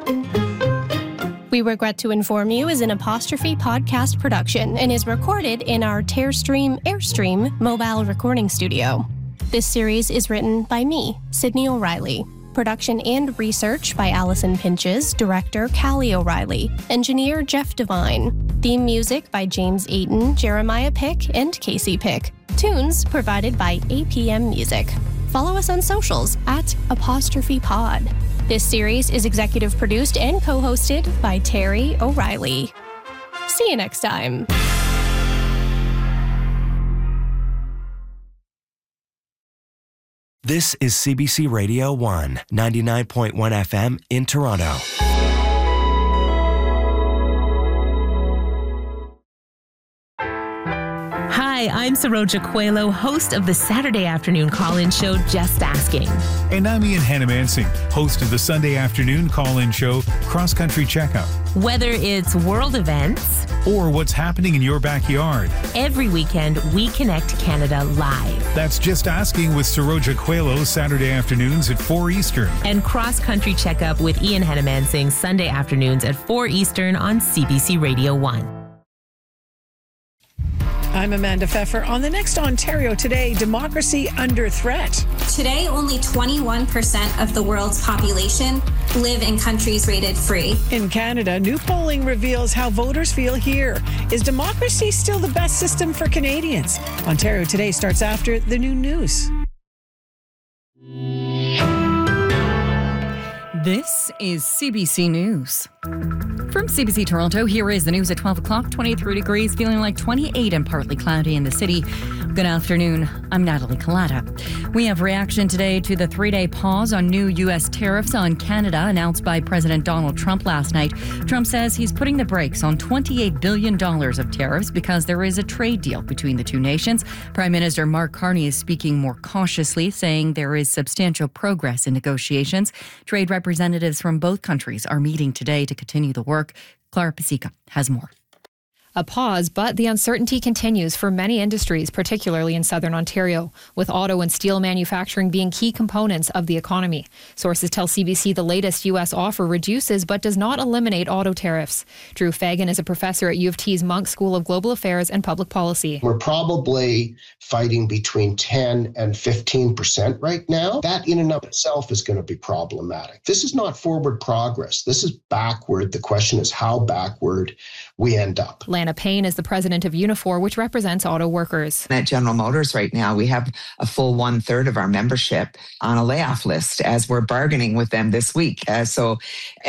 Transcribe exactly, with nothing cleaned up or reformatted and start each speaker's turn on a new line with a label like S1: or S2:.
S1: We Regret to Inform You is an Apostrophe podcast production and is recorded in our Tearstream Airstream mobile recording studio. This series is written by me, Sydney O'Reilly. Production and research by Allison Pinches, director Callie O'Reilly, engineer Jeff Devine. Theme music by James Ayton, Jeremiah Pick, and Casey Pick. Tunes provided by A P M Music. Follow us on socials at Apostrophe Pod. This series is executive produced and co-hosted by Terry O'Reilly. See you next time.
S2: This is C B C Radio one, ninety-nine point one F M in Toronto.
S3: Hi, I'm Saroja Coelho, host of the Saturday afternoon call-in show Just Asking.
S4: And I'm Ian Hannamansing, host of the Sunday afternoon call-in show Cross Country Checkup.
S3: Whether it's world events
S4: or what's happening in your backyard,
S3: every weekend we connect Canada live.
S4: That's Just Asking with Saroja Coelho, Saturday afternoons at four Eastern.
S3: And Cross Country Checkup with Ian Hannamansing, Sunday afternoons at four Eastern on C B C Radio one.
S5: I'm Amanda Pfeffer. On the next Ontario Today, democracy under threat.
S6: Today, only twenty-one percent of the world's population live in countries rated free.
S5: In Canada, new polling reveals how voters feel here. Is democracy still the best system for Canadians? Ontario Today starts after the new news.
S7: This is C B C News. From C B C Toronto, here is the news at twelve o'clock, twenty-three degrees, feeling like twenty-eight and partly cloudy in the city. Good afternoon. I'm Natalie Collada. We have reaction today to the three-day pause on new U S tariffs on Canada announced by President Donald Trump last night. Trump says he's putting the brakes on twenty-eight billion dollars of tariffs because there is a trade deal between the two nations. Prime Minister Mark Carney is speaking more cautiously, saying there is substantial progress in negotiations. Trade representatives from both countries are meeting today to continue the work. Clara Pasica has more.
S8: A pause, but the uncertainty continues for many industries, particularly in southern Ontario, with auto and steel manufacturing being key components of the economy. Sources tell C B C the latest U S offer reduces but does not eliminate auto tariffs. Drew Fagan is a professor at U of T's Munk School of Global Affairs and Public Policy.
S9: We're probably fighting between ten and fifteen percent right now. That in and of itself is going to be problematic. This is not forward progress. This is backward. The question is how backward we end up.
S8: Lana Payne is the president of Unifor, which represents auto workers.
S10: At General Motors right now, we have a full one third of our membership on a layoff list as we're bargaining with them this week. Uh, so